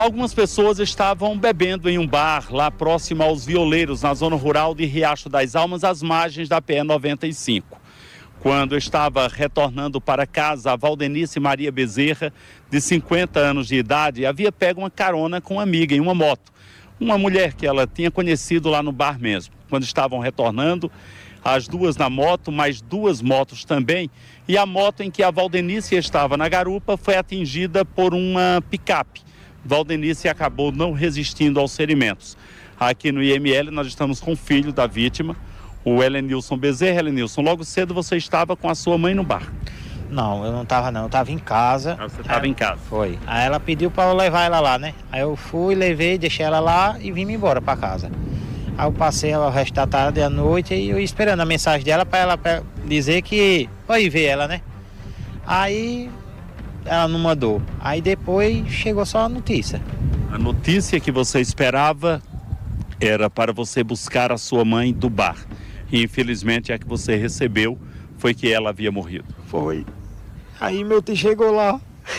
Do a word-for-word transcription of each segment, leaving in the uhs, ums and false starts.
Algumas pessoas estavam bebendo em um bar lá próximo aos Violeiros, na zona rural de Riacho das Almas, às margens da P E noventa e cinco. Quando estava retornando para casa, a Valdenice Maria Bezerra, de cinquenta anos de idade, havia pego uma carona com uma amiga em uma moto. Uma mulher que ela tinha conhecido lá no bar mesmo. Quando estavam retornando, as duas na moto, mais duas motos também, e a moto em que a Valdenice estava na garupa foi atingida por uma picape. Valdenice acabou não resistindo aos ferimentos. Aqui no I M L nós estamos com o filho da vítima, o Helenilson Bezerra. Helenilson, logo cedo você estava com a sua mãe no bar. Não, eu não estava não, eu estava em casa. Ah, você estava em casa? Foi. Aí ela pediu para eu levar ela lá, né? Aí eu fui, levei, deixei ela lá e vim embora para casa. Aí eu passei o resto da tarde e a noite e eu ia esperando a mensagem dela para ela pra dizer que eu ia ver ela, né? Aí ela não mandou. Aí depois chegou só a notícia. A notícia que você esperava era para você buscar a sua mãe do bar. E infelizmente a que você recebeu foi que ela havia morrido. Foi. Aí meu tio chegou lá.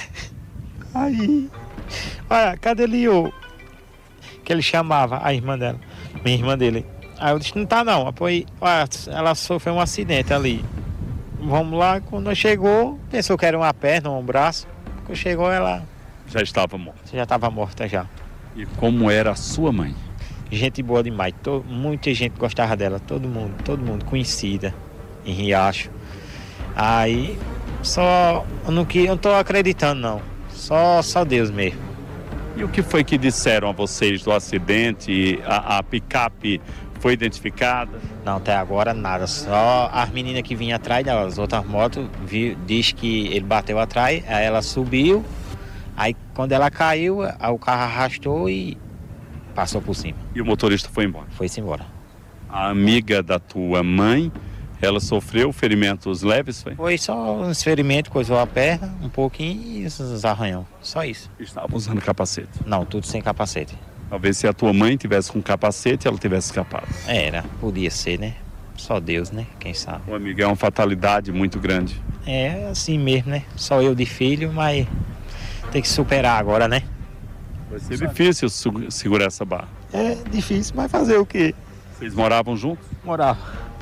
Aí, olha, cadê Lio? Que ele chamava a irmã dela, minha irmã dele. Aí eu disse, não tá não. Aí, olha, ela sofreu um acidente ali. Vamos lá, quando chegou, pensou que era uma perna, um braço. Quando chegou, ela Já estava morta. já estava morta já. E como era a sua mãe? Gente boa demais, to, muita gente gostava dela, todo mundo, todo mundo conhecida em Riacho. Aí, só, eu não, eu não tô acreditando não, só, só Deus mesmo. E o que foi que disseram a vocês do acidente? A, a picape foi identificada? Não, até agora nada, só as meninas que vinham atrás das outras motos, viu, diz que ele bateu atrás, aí ela subiu, aí quando ela caiu, aí o carro arrastou e passou por cima. E o motorista foi embora? Foi-se embora. A amiga da tua mãe, ela sofreu ferimentos leves, foi? Foi só uns ferimentos, coisou a perna um pouquinho e uns arranhão, só isso. Estava usando capacete? Não, tudo sem capacete. Talvez se a tua mãe tivesse com capacete, ela tivesse escapado. Era, podia ser, né? Só Deus, né? Quem sabe. O amigo, é uma fatalidade muito grande. É assim mesmo, né? Só eu de filho, mas tem que superar agora, né? Vai ser difícil su- segurar essa barra. É difícil, mas fazer o quê? Vocês moravam juntos? Morava.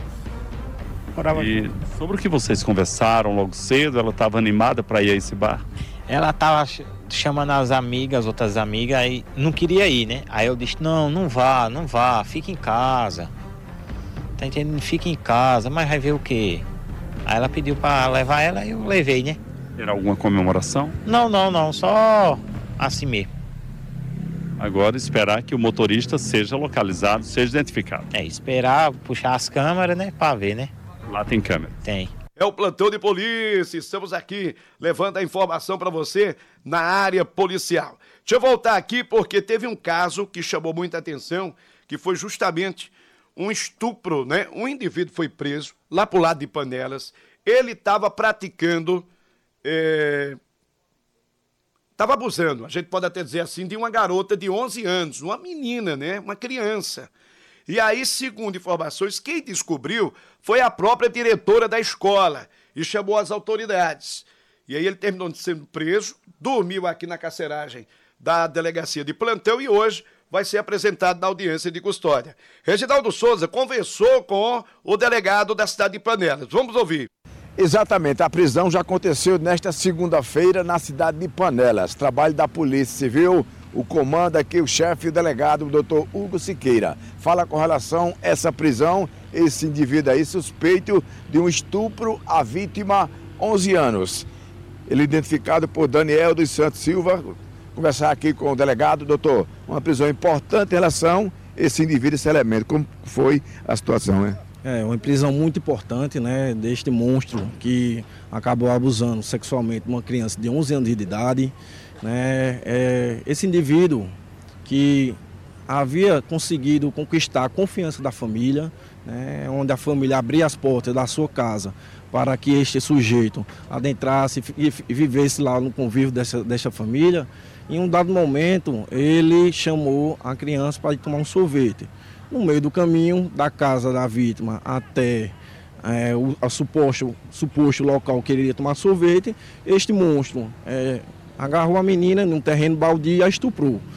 Morava E sobre o que vocês conversaram logo cedo, ela estava animada para ir a esse bar? Ela tava ch- chamando as amigas, outras amigas, aí não queria ir, né? Aí eu disse, não, não vá, não vá, fica em casa. Tá entendendo? Fica em casa, mas vai ver o quê? Aí ela pediu pra levar ela e eu levei, né? Era alguma comemoração? Não, não, não, só assim mesmo. Agora esperar que o motorista seja localizado, seja identificado. É, esperar, puxar as câmeras, né? Pra ver, né? Lá tem câmera. Tem. É o plantão de polícia, estamos aqui levando a informação para você na área policial. Deixa eu voltar aqui porque teve um caso que chamou muita atenção, que foi justamente um estupro, né? Um indivíduo foi preso lá pro lado de Panelas, ele estava praticando, estava é... abusando, a gente pode até dizer assim, de uma garota de onze anos, uma menina, né? Uma criança. E aí, segundo informações, quem descobriu foi a própria diretora da escola e chamou as autoridades. E aí ele terminou sendo preso, dormiu aqui na carceragem da delegacia de plantão e hoje vai ser apresentado na audiência de custódia. Reginaldo Souza conversou com o delegado da cidade de Panelas. Vamos ouvir. Exatamente, a prisão já aconteceu nesta segunda-feira na cidade de Panelas. Trabalho da Polícia Civil. O comando aqui, o chefe e o delegado, o doutor Hugo Siqueira, fala com relação a essa prisão, esse indivíduo aí suspeito de um estupro à vítima, onze anos. Ele identificado por Daniel dos Santos Silva. Conversar aqui com o delegado, doutor, uma prisão importante em relação a esse indivíduo, esse elemento. Como foi a situação, né? É uma prisão muito importante, né, deste monstro que acabou abusando sexualmente de uma criança de onze anos de idade. Né, é, esse indivíduo que havia conseguido conquistar a confiança da família, né, onde a família abria as portas da sua casa para que este sujeito adentrasse e vivesse lá no convívio dessa, dessa família. Em um dado momento, ele chamou a criança para ir tomar um sorvete. No meio do caminho da casa da vítima até é, o a suposto, suposto local que ele iria tomar sorvete, este monstro é, agarrou a menina num terreno baldio e a estuprou.